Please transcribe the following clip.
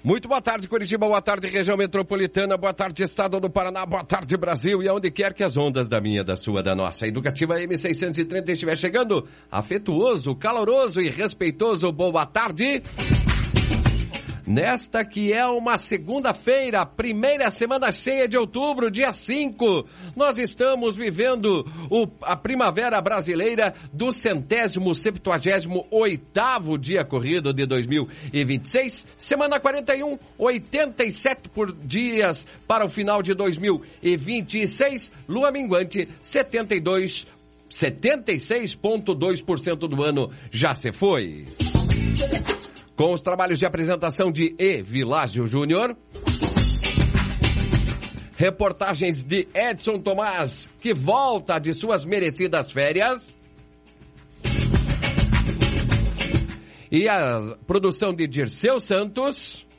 Muito boa tarde, Curitiba, boa tarde, região metropolitana, boa tarde, estado do Paraná, boa tarde, Brasil, e aonde quer que as ondas da minha, da sua, da nossa Educativa M630 estiver chegando, afetuoso, caloroso e respeitoso, boa tarde. Nesta que é uma segunda-feira, primeira semana cheia de outubro, dia 5, nós estamos vivendo a primavera brasileira do 178º dia corrido de 2026, semana 41, 87 por dias para o final de 2026, lua minguante 76,2% do ano já se foi. Com os trabalhos de apresentação de Világio Júnior, reportagens de Edson Tomás, que volta de suas merecidas férias, e a produção de Dirceu Santos,